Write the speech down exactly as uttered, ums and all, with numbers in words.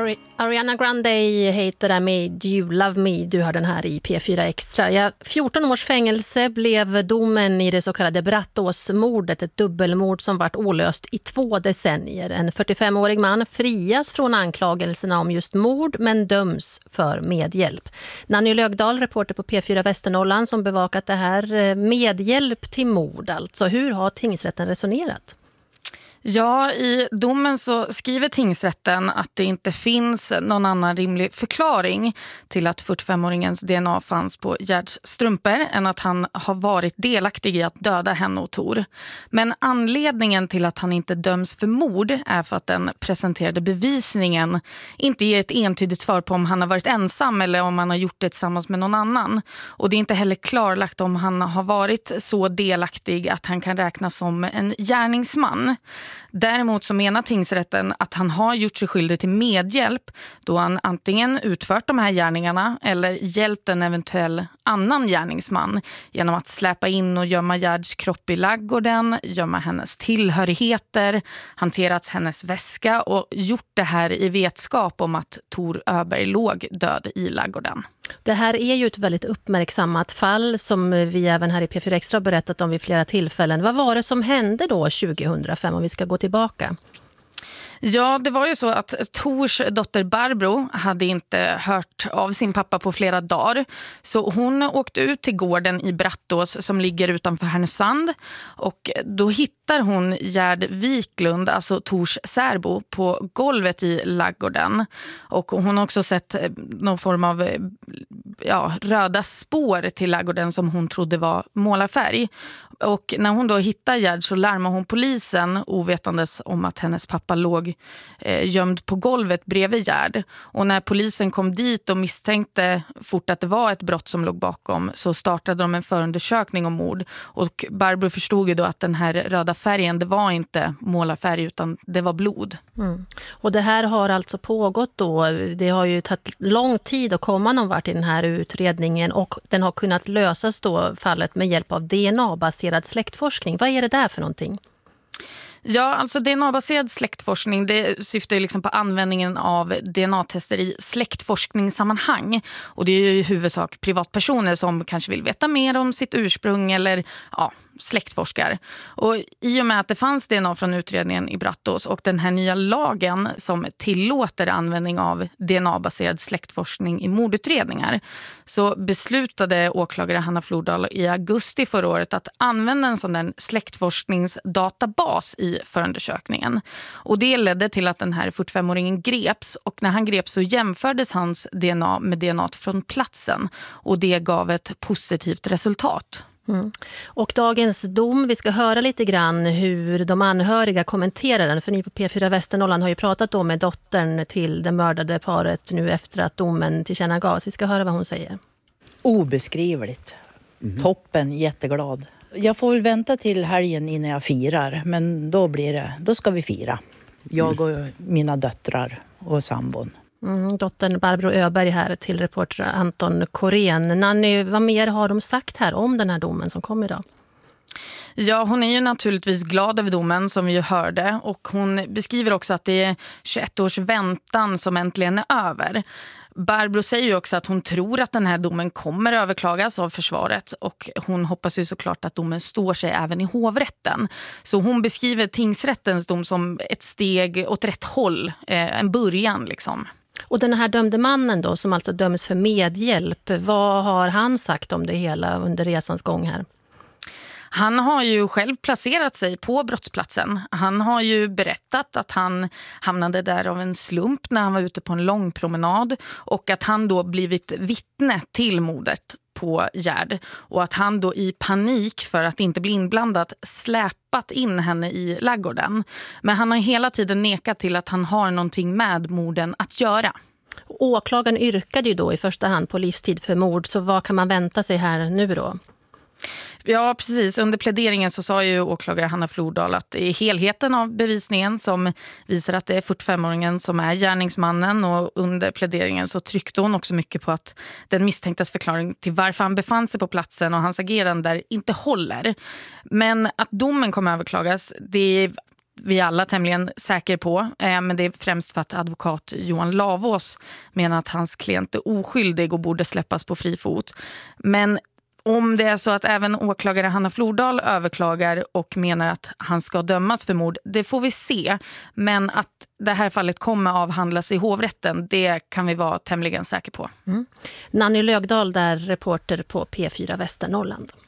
Ari- Ariana Grande heter det med Do You Love Me. Du har den här i P fyra Extra. Ja, fjorton års fängelse blev domen i det så kallade Brattåsmordet. Ett dubbelmord som varit olöst i två decennier. En fyrtiofemårig man frias från anklagelserna om just mord men döms för medhjälp. Nanny Lögdahl, reporter på P fyra Västernorrland som bevakat det här. Medhjälp till mord alltså. Hur har tingsrätten resonerat? Ja, i domen så skriver tingsrätten att det inte finns någon annan rimlig förklaring till att fyrtiofemåringens D N A fanns på Gerds strumpor än att han har varit delaktig i att döda henne och Tor. Men anledningen till att han inte döms för mord är för att den presenterade bevisningen inte ger ett entydigt svar på om han har varit ensam eller om han har gjort det tillsammans med någon annan. Och det är inte heller klarlagt om han har varit så delaktig att han kan räknas som en gärningsman. Däremot så menar tingsrätten att han har gjort sig skyldig till medhjälp då han antingen utfört de här gärningarna eller hjälpt en eventuell annan gärningsman genom att släpa in och gömma Gerds kropp i laggården, gömma hennes tillhörigheter, hanterat hennes väska och gjort det här i vetskap om att Tor Öberg låg död i laggården. Det här är ju ett väldigt uppmärksammat fall som vi även här i P fyra Extra berättat om vid flera tillfällen. Vad var det som hände då tjugohundrafem om vi ska gå tillbaka? Ja, det var ju så att Tors dotter Barbro hade inte hört av sin pappa på flera dagar. Så hon åkte ut till gården i Brattås som ligger utanför Härnösand. Och då hittar hon Gerd Wiklund, alltså Tors särbo, på golvet i laggården. Och hon har också sett någon form av ja, röda spår till laggården som hon trodde var målarfärg. Och när hon då hittar Gerd så larmar hon polisen ovetandes om att hennes pappa låg eh, gömd på golvet bredvid Gerd. Och när polisen kom dit och misstänkte fort att det var ett brott som låg bakom så startade de en förundersökning om mord. Och Barbro förstod ju då att den här röda färgen, det var inte målarfärg utan det var blod. Mm. Och det här har alltså pågått då. Det har ju tagit lång tid att komma någon vart i den här utredningen och den har kunnat lösas då fallet med hjälp av D N A-baserad släktforskning. Vad är det där för någonting? Ja, alltså D N A-baserad släktforskning det syftar ju liksom på användningen av D N A-tester i släktforskningssammanhang. Och det är ju i huvudsak privatpersoner som kanske vill veta mer om sitt ursprung eller ja, släktforskar. Och i och med att det fanns D N A från utredningen i Brattås och den här nya lagen som tillåter användning av D N A-baserad släktforskning i mordutredningar så beslutade åklagare Hanna Flordal i augusti förra året att använda en sån där släktforskningsdatabas i förundersökningen. Och det ledde till att den här fyrtiofemåringen greps och när han greps så jämfördes hans D N A med D N A från platsen och det gav ett positivt resultat. Mm. Och dagens dom, vi ska höra lite grann hur de anhöriga kommenterar den, för ni på P fyra Västernorrland har ju pratat då med dottern till det mördade paret nu efter att domen tillkännagavs. Vi ska höra vad hon säger. Obeskrivligt. Mm. Toppen, jätteglad. Jag får väl vänta till helgen innan jag firar, men då blir det, då ska vi fira. Jag och mina döttrar och sambon. Mm, dottern Barbro Öberg här till reporter Anton Korén. Nanny, vad mer har de sagt här om den här domen som kom idag? Ja, hon är ju naturligtvis glad över domen som vi ju hörde och hon beskriver också att det är tjugoett års väntan som äntligen är över. Barbro säger ju också att hon tror att den här domen kommer överklagas av försvaret och hon hoppas ju såklart att domen står sig även i hovrätten. Så hon beskriver tingsrättens dom som ett steg åt rätt håll, eh, en början liksom. Och den här dömde mannen då som alltså döms för medhjälp, vad har han sagt om det hela under resans gång här? Han har ju själv placerat sig på brottsplatsen. Han har ju berättat att han hamnade där av en slump när han var ute på en lång promenad och att han då blivit vittne till mordet på Gerd och att han då i panik för att inte bli inblandad släpat in henne i laggården. Men han har hela tiden nekat till att han har någonting med morden att göra. Åklagaren yrkade ju då i första hand på livstid för mord, så vad kan man vänta sig här nu då? Ja, precis. Under pläderingen så sa ju åklagare Hanna Flordal att det är helheten av bevisningen som visar att det är fyrtiofemåringen som är gärningsmannen och under pläderingen så tryckte hon också mycket på att den misstänktas förklaring till varför han befann sig på platsen och hans agerande där inte håller. Men att domen kommer överklagas, det vi alla tämligen säkra på. Eh, men det är främst för att advokat Johan Lavås menar att hans klient är oskyldig och borde släppas på fri fot. Men om det är så att även åklagare Hanna Flordal överklagar och menar att han ska dömas för mord, det får vi se. Men att det här fallet kommer avhandlas i hovrätten, det kan vi vara tämligen säkra på. Mm. Nanny Lögdahl, där reporter på P fyra Västernorrland.